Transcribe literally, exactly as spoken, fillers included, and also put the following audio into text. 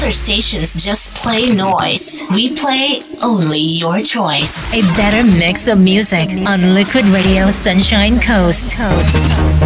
Other stations just play noise. We play only your choice. A better mix of music on Liquid Radio Sunshine Coast.